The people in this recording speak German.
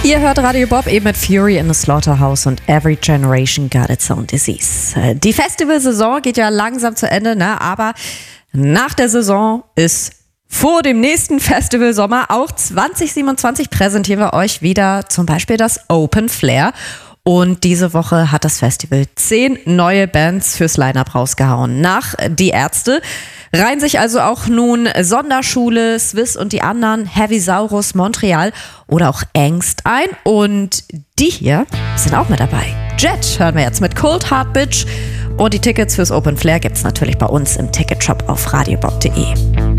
Ihr hört Radio Bob eben mit Fury in the Slaughterhouse und Every Generation Got Its Own Disease. Die Festivalsaison geht ja langsam zu Ende, ne? Aber nach der Saison ist vor dem nächsten Festivalsommer, auch 2027, präsentieren wir euch wieder zum Beispiel das Open Flair. Und diese Woche hat das Festival 10 neue Bands fürs Line-Up rausgehauen. Nach Die Ärzte reihen sich also auch nun Sonderschule, Swiss und die anderen, Heavisaurus, Montreal oder auch Angst ein. Und die hier sind auch mit dabei. Jet hören wir jetzt mit Cold Hard Bitch. Und die Tickets fürs Open Flair gibt's natürlich bei uns im Ticketshop auf radiobob.de.